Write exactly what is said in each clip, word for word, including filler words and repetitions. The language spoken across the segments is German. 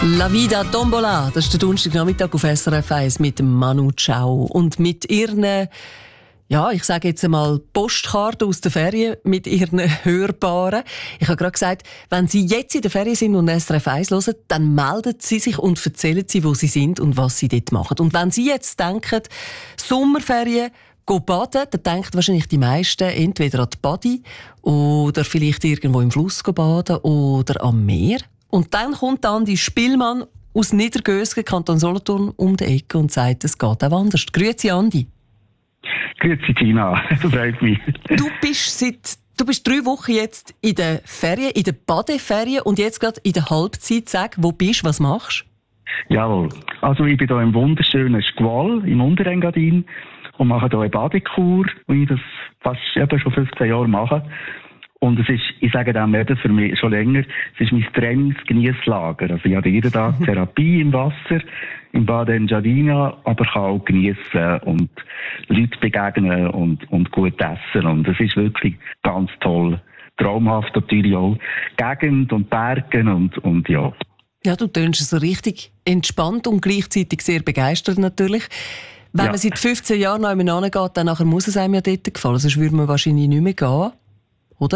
La Vida Tombola, das ist der Donnerstagnachmittag auf S R F eins mit Manu Chao und mit ihren, ja, ich sage jetzt einmal Postkarten aus der Ferien, mit ihren Hörbaren. Ich habe gerade gesagt, wenn Sie jetzt in der Ferien sind und S R F eins hören, dann melden Sie sich und erzählen Sie, wo Sie sind und was Sie dort machen. Und wenn Sie jetzt denken, Sommerferien, go baden, dann denken wahrscheinlich die meisten entweder an die Badi oder vielleicht irgendwo im Fluss go baden oder am Meer. Und dann kommt dann die Spielmann aus Niedergösgen, Kanton Solothurn, um die Ecke und sagt, es geht auch anders. Grüezi, Andi. Grüezi, Tina. Freut mich. Du bist seit, du bist drei Wochen jetzt in der Ferien, in der Badeferien und jetzt gerade in der Halbzeit. Sag, wo bist du, was machst du? Jawohl. Also ich bin hier im wunderschönen Schqual im Unterengadin und mache hier eine Badekur, wie ich das fast eben schon fünfzehn Jahre mache. Und es ist, ich sage dem eben für mich schon länger, es ist mein Trainings-Genießlager. Also ich habe jeden Tag Therapie im Wasser, im Badengadina, aber kann auch geniessen und Leute begegnen und, und gut essen. Und es ist wirklich ganz toll. Traumhaft natürlich auch. Gegend und Bergen und, und ja. Ja, du tönst so richtig entspannt und gleichzeitig sehr begeistert natürlich. Wenn ja. man seit fünfzehn Jahren noch einmal hingeht, dann nachher muss es einem ja dort gefallen. Sonst würde man wahrscheinlich nicht mehr gehen. Oder?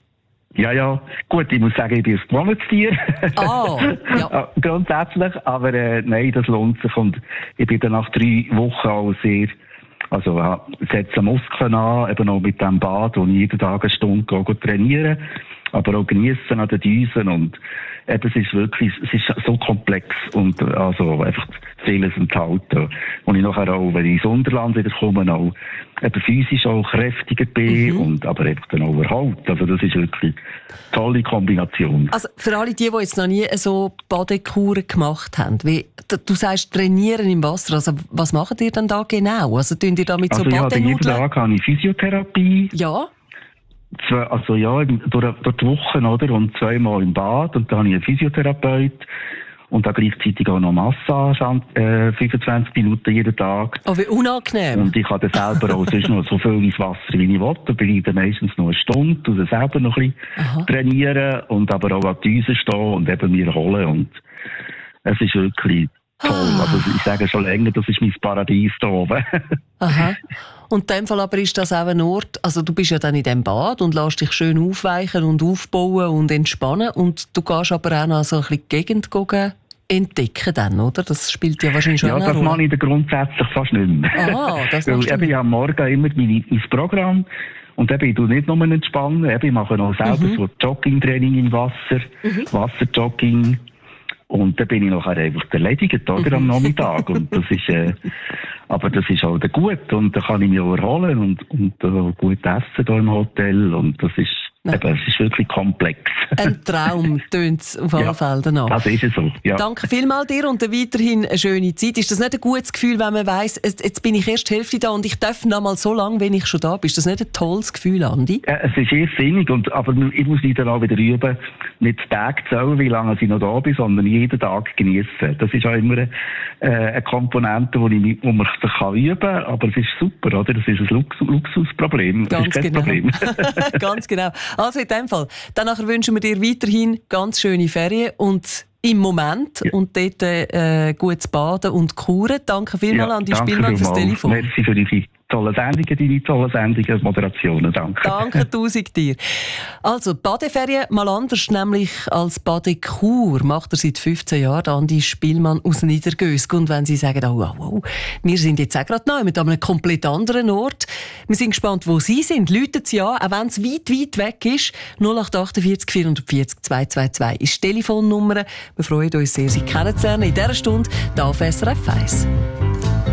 Ja, ja. Gut, ich muss sagen, ich bin ein Gewohnheitstier. Ah, ja. Grundsätzlich. Aber äh, nein, das lohnt sich. Und ich bin dann nach drei Wochen auch sehr, also äh, setze Muskeln an, eben auch mit dem Bad, wo ich jeden Tag eine Stunde gehe, gehe trainieren. Aber auch geniessen an den Düsen. Und eben, es ist wirklich, es ist so komplex und also einfach vieles enthalten. Und ich nachher auch, wenn ich ins Unterland wieder komme, auch eben physisch auch kräftiger bin mhm. und aber eben dann auch erholt. Also das ist wirklich eine tolle Kombination. Also für alle die, die jetzt noch nie so Badekuren gemacht haben, wie, du sagst trainieren im Wasser, also was macht ihr denn da genau? Also tun ihr da mit also so Badenudeln? Also jeden Tag habe ich Physiotherapie. Ja. Zwei, also ja, durch, durch die Woche, oder? Und zweimal im Bad. Und dann habe ich einen Physiotherapeut. Und dann gleichzeitig auch noch Massage, äh, fünfundzwanzig Minuten jeden Tag. Oh, wie unangenehm. Und ich kann dann selber auch sonst noch so viel ins Wasser, wie ich will. Da bin ich dann meistens noch eine Stunde und dann selber noch ein bisschen Aha. trainieren. Und aber auch an die Düse stehen und eben mir holen. Und es ist wirklich toll. Ah. Also ich sage schon länger, das ist mein Paradies da oben. Aha. Und in dem Fall aber ist das auch ein Ort, also du bist ja dann in diesem Bad und lässt dich schön aufweichen und aufbauen und entspannen und du gehst aber auch noch so ein bisschen die Gegend gucken, entdecken dann, oder? Das spielt ja wahrscheinlich schon ja, eine Rolle. Ja, das mache ich grundsätzlich fast nicht mehr. Ah, das Weil machst du eben, ich habe morgen immer mein, mein Programm und eben, ich tue nicht nur entspannen, eben, ich mache auch selber mhm. so Jogging-Training im Wasser, mhm. Wasserjogging. Und dann bin ich nachher einfach erledigt, oder, am Nachmittag. Und das ist, äh, aber das ist halt gut. Und da kann ich mich auch erholen und, und äh, gut essen hier im Hotel. Und das ist, eben, es ist wirklich komplex. Ein Traum tönt es auf alle ja, Fälle danach. Das ist es so, ja. Danke vielmals dir und weiterhin eine schöne Zeit. Ist das nicht ein gutes Gefühl, wenn man weiss, jetzt bin ich erst die Hälfte da und ich darf noch mal so lange, wenn ich schon da bin? Ist das nicht ein tolles Gefühl, Andi? Ja, es ist eher sinnig, und, aber ich muss mich dann auch wieder üben, nicht Tage zählen, wie lange ich noch da bin, sondern jeden Tag genießen. Das ist auch immer eine, äh, eine Komponente, wo, ich, wo man sich kann üben kann, aber es ist super, oder? Das ist ein Lux- Luxusproblem. Ganz das ist kein genau. Problem. Ganz genau. Also in dem Fall, dann nachher wünschen wir dir weiterhin ganz schöne Ferien und im Moment ja. und dort äh, gutes Baden und Kuren. Danke vielmals ja, an die Spielmann fürs Telefon. Merci für die tolle Sendungen, deine tolle Sendungen, Moderationen. Danke. Danke tausend dir. Also, Badeferien mal anders, nämlich als Badekur macht er seit fünfzehn Jahren Andi Spielmann aus Niedergösgen. Und wenn Sie sagen, oh, oh, oh, wir sind jetzt auch gerade neu mit einem komplett anderen Ort. Wir sind gespannt, wo Sie sind. Läutet Sie an, auch wenn es weit, weit weg ist. null acht acht vier vier vier vier zwei zwei zwei ist die Telefonnummer. Wir freuen uns sehr, Sie kennenzulernen in dieser Stunde hier auf S R F eins.